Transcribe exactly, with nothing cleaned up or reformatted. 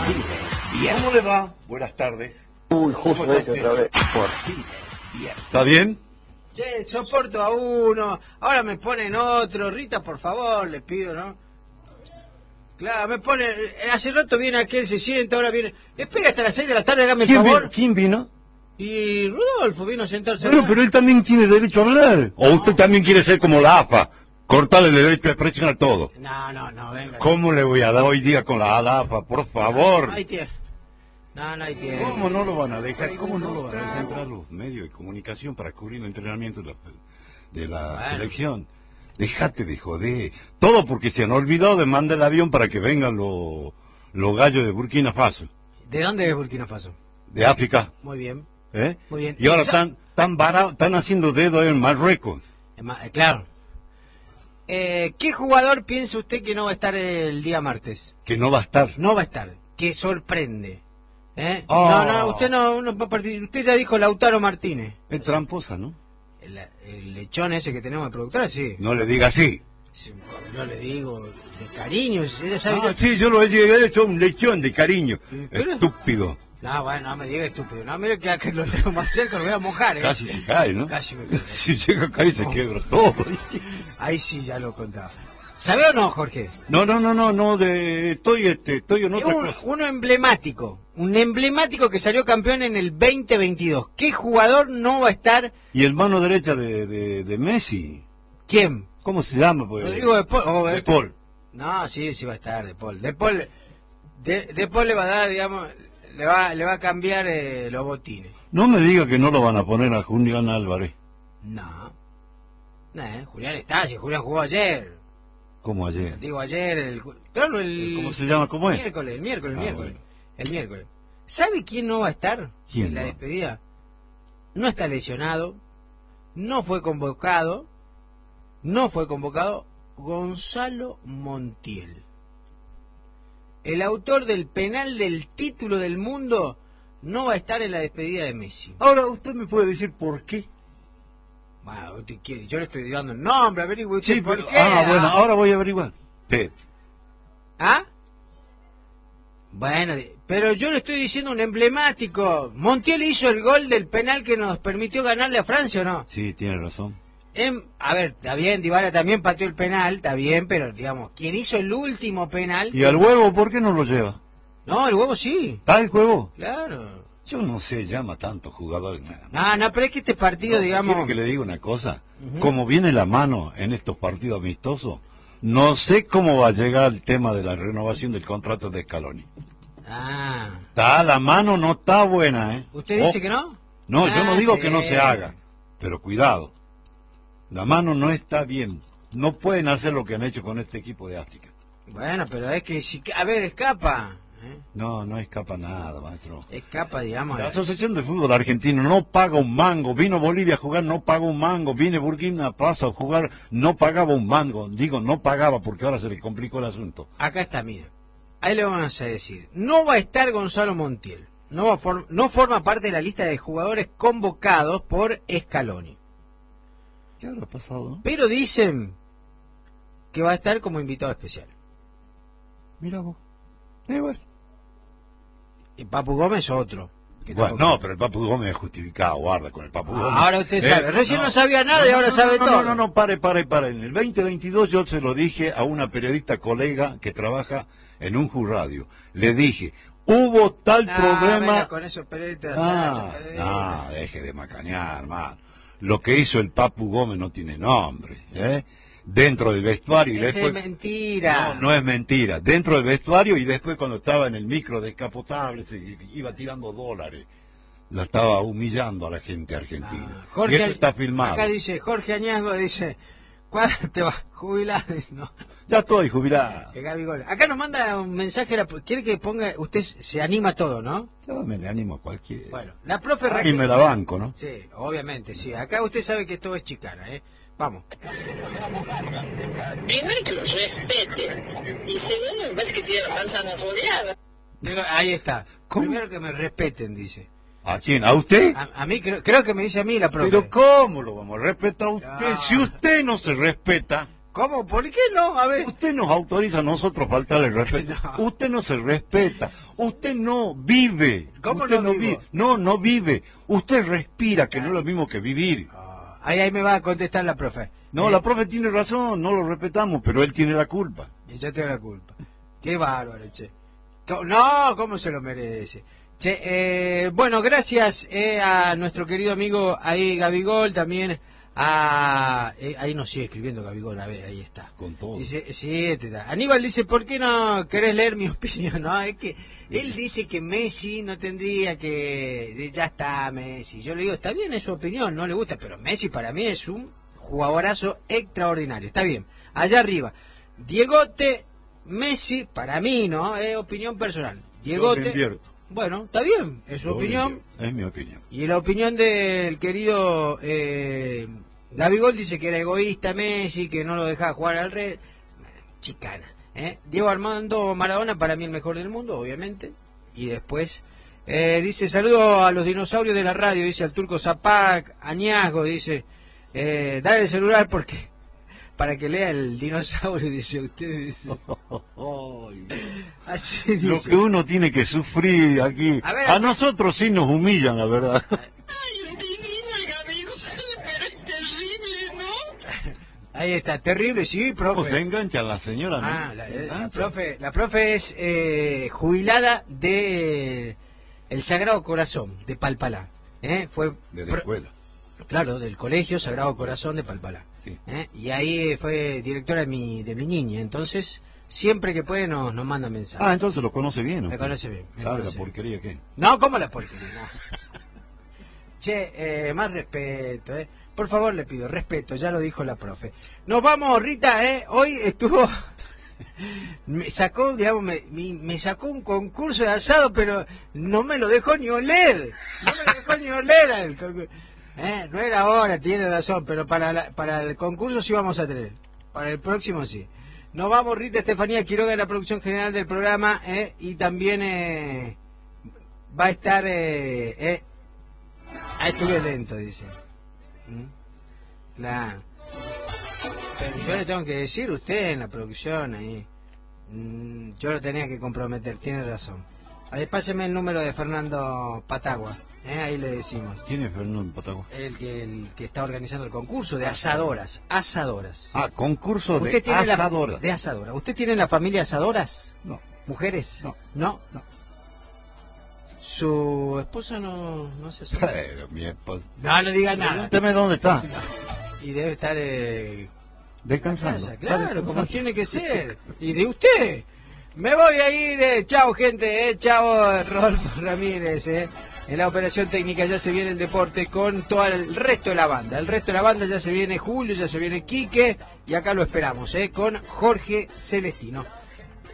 ¿Cómo le va? Buenas tardes. Uy, justo este otra vez. ¿Está bien? Che, soporto a uno, ahora me ponen otro. Rita, por favor, les pido, ¿no? Claro, me ponen... Hace rato viene aquel, se sienta, ahora viene... Espera hasta las seis de la tarde, hágame el ¿Quién favor. vino? ¿Quién vino? Y Rodolfo vino a sentarse. Bueno, acá. pero él también tiene derecho a hablar. ¿O usted también quiere ser como la A F A? Cortarle el derecho de expresión a todo. No, no, no, venga. ¿Cómo le voy a dar hoy día con la A F A? Por favor. No hay tiempo. No, no hay tiempo. ¿Cómo no lo van a dejar? ¿Cómo no lo van a dejar entrar los medios de comunicación para cubrir el entrenamiento de la, de la Bueno. selección? Déjate de joder. Todo porque se han olvidado de mandar el avión para que vengan los los gallos de Burkina Faso. ¿De dónde es Burkina Faso? De África. Muy bien. ¿Eh? Muy bien. Y ahora Sa- están tan baratos, están haciendo dedo en Marruecos. Es más, eh, claro. Eh, ¿Qué jugador piensa usted que no va a estar el día martes? Que no va a estar. No va a estar. Que sorprende. ¿Eh? Oh. No, no, usted no, no va a participar. Usted ya dijo Lautaro Martínez. Es tramposa, ¿no? El, el lechón ese que tenemos de productora, sí. No le diga así. Sí, yo le digo de cariño. Ella sabe Ah, que... sí, yo lo he hecho un lechón de cariño. Pero- Estúpido. No, bueno, no me diga estúpido. No, mire que, que lo tengo más cerca, lo voy a mojar. ¿eh? Casi se cae, ¿no? Casi me cae. Si llega a caer se quiebra todo. Ahí sí ya lo contaba. ¿Sabe o no, Jorge? No, no, no, no, no, de, estoy, este, estoy en otra Un- cosa. uno emblemático. Un emblemático que salió campeón en el veinte veintidós. ¿Qué jugador no va a estar? Y el mano derecha de, de, de Messi, ¿Quién? ¿cómo se llama? Pues? Rodrigo de Paul. Oh, De eh, Paul. No, sí, sí va a estar De Paul. De Paul, de, de Paul le va a dar, digamos, le va, le va a cambiar eh, los botines. No me diga que no lo van a poner a Julián Álvarez. No. No, eh, Julián está, si Julián jugó ayer. Como ayer. Digo ayer, el, claro, el... ¿Cómo se llama? ¿Cómo es? Miércoles, el miércoles, el Ah, miércoles. bueno. El miércoles. ¿Sabe quién no va a estar ¿Quién en la no? despedida? No está lesionado, no fue convocado, no fue convocado Gonzalo Montiel. El autor del penal del título del mundo no va a estar en la despedida de Messi. Ahora, ¿usted me puede decir por qué? Bueno, usted quiere, yo le estoy dando el nombre, averigüe usted Sí, por pero, qué. ah, bueno, ahora voy a averiguar. Sí. ¿Ah? Bueno, pero yo le estoy diciendo un emblemático. Montiel hizo el gol del penal que nos permitió ganarle a Francia, ¿o no? Sí, tiene razón. Em, a ver, está bien, Dybala también pateó el penal, está bien, pero digamos, quien hizo el último penal... ¿Y al huevo por qué no lo lleva? No, el huevo sí, ¿Está el huevo? claro. Yo no sé, llama tantos jugadores. No, no, pero es que este partido, digamos... ¿Quiere que le diga una cosa? Como viene la mano en estos partidos amistosos, no sé cómo va a llegar el tema de la renovación del contrato de Scaloni. Ah, Está, la mano no está buena, ¿eh? ¿usted dice Oh, que no? No, yo no Ah, digo sí. que no se haga, pero cuidado. La mano no está bien. No pueden hacer lo que han hecho con este equipo de África. Bueno, pero es que si... A ver, escapa. ¿eh? No, no escapa nada, maestro. Escapa, digamos. La Asociación de Fútbol Argentino no paga un mango. Vino Bolivia a jugar, no paga un mango. Vine Burkina Faso a jugar, no pagaba un mango. Digo, no pagaba porque ahora se le complicó el asunto. Acá está, mira. Ahí le vamos a decir. No va a estar Gonzalo Montiel. No, va a form- no forma parte de la lista de jugadores convocados por Scaloni. ¿Qué habrá pasado, no? Pero dicen que va a estar como invitado especial. Mira vos. Eh, bueno. Y Papu Gómez otro. que Bueno, tampoco- no, pero el Papu Gómez es justificado, guarda con el Papu Gómez. Ahora usted sabe. Recién no sabía nada y ahora no, sabe no, todo. No, no, no, pare, pare, pare. En el veinte veintidós yo se lo dije a una periodista colega que trabaja en un radio. Le dije, hubo tal Ah, problema... venga con esos periodistas, Ah, esos periodistas. no, deje de macanear, hermano. Lo que hizo el Papu Gómez no tiene nombre, ¿eh? Dentro del vestuario y Esa después... es mentira. No, no es mentira. Dentro del vestuario y después cuando estaba en el micro descapotable se iba tirando dólares. La estaba humillando a la gente argentina. Ah, Jorge, y eso está filmado. Acá dice, Jorge Añasgo dice, ¿cuándo te vas? ¿Jubilado? No. Ya estoy jubilado. Que Gaby Gol. Acá nos manda un mensaje, la- quiere que ponga, usted se anima a todo, ¿no? Yo me le animo a cualquiera. Bueno, la profe y Raquel... me la banco, ¿no? Sí, obviamente, sí. Acá usted sabe que todo es chicana, ¿eh? Vamos. Primero que los respeten. Y segundo, me parece que tiene la manzana rodeada. Pero ahí está. ¿Cómo? Primero que me respeten, dice. ¿A quién? ¿A usted? A, a mí creo, creo que me dice a mí la profe. Pero ¿cómo lo vamos a respetar a usted? No. Si usted no se respeta, ¿Cómo? ¿Por qué no? A ver. Usted nos autoriza a nosotros faltarle respeto. No. Usted no se respeta. Usted no vive. ¿Cómo Usted no vivo? vive. No, no vive. Usted respira, que no es lo mismo que vivir. Ah, Ahí, ahí me va a contestar la profe. No, Eh, la profe tiene razón, no lo respetamos, pero él tiene la culpa. Y yo tengo la culpa. Qué bárbaro, che. Co- No, ¿cómo se lo merece? Che, eh, bueno, gracias eh, a nuestro querido amigo ahí, Gabigol, también a... eh, ahí nos sigue escribiendo Gabigol, a ver, ahí está. Con todo. Dice, sí, te da. Aníbal dice, ¿por qué no querés leer mi opinión? No, es que él dice que Messi no tendría que... Ya está, Messi. Yo le digo, está bien, es su opinión, no le gusta, pero Messi para mí es un jugadorazo extraordinario. Está bien, allá arriba. Diegote, Messi, para mí, ¿no? Es opinión personal. Yo Diegote... le invierto. Bueno, está bien, es su Yo le opinión. invierto. Es mi opinión. Y la opinión del querido eh, Gabigol dice que era egoísta Messi, que no lo dejaba jugar al Red. Bueno, chicana. ¿eh? Diego Armando Maradona, para mí el mejor del mundo, obviamente. Y después eh, dice, saludo a los dinosaurios de la radio, dice al turco Zapac, Añazgo, dice, eh, dale el celular porque para que lea el dinosaurio, dice usted. Dice. Así dice. Lo que uno tiene que sufrir aquí. A ver, a acá- nosotros sí nos humillan, la verdad. Ay, un divino el Gabigol, pero es terrible, ¿no? Ahí está, terrible, sí, profe. ¿Cómo se engancha la señora? ¿no? Ah, la, Se la engancha. profe, la profe es eh, jubilada de eh, el Sagrado Corazón de Palpalá. ¿eh? Fue De la pro- escuela. claro, del Colegio Sagrado Corazón de Palpalá. Sí. ¿eh? Y ahí fue directora de mi de mi niña. Entonces, siempre que puede nos, nos manda mensajes. Ah, entonces lo conoce bien. Me usted. conoce bien, me ¿Sabe conoce la porquería que? No, ¿cómo la porquería? No. Che, eh, más respeto, ¿eh? Por favor, le pido respeto, ya lo dijo la profe. Nos vamos, Rita, ¿eh? Hoy estuvo... me sacó, digamos, me, me, me sacó un concurso de asado, pero no me lo dejó ni oler. No me lo dejó ni oler al concurso. ¿Eh? No era ahora, tiene razón, pero para, la, para el concurso sí vamos a tener. Para el próximo sí. Nos vamos, Rita Estefanía Quiroga en la producción general del programa, ¿eh? Y también eh, va a estar... Eh, eh, ah, estuve lento, dice. ¿Mm? Claro. Pero yo le tengo que decir, usted en la producción ahí. Mm, yo lo tenía que comprometer, tiene razón. Ahí páseme el número de Fernando Patagua, ¿eh? Ahí le decimos. ¿Quién es Fernando Patagua? El que, el que está organizando el concurso de asadoras. Asadoras. Ah, concurso de ¿Usted tiene asadora. La, de asadora. ¿Usted tiene la familia asadoras? No, ¿Mujeres? No. ¿No? no. ¿Su esposa no, no se sabe? Pero, mi esposa. No, no diga nada. Pregúnteme dónde está. Y debe estar... Eh, Descansando. casa, Está claro, descansando. como tiene que ser. Y de usted. Me voy a ir, eh. Chao, gente, eh. Chao, Rodolfo Ramírez, eh. En la operación técnica ya se viene el deporte con todo el resto de la banda. El resto de la banda ya se viene Julio, ya se viene Quique. Y acá lo esperamos, eh. Con Jorge Celestino.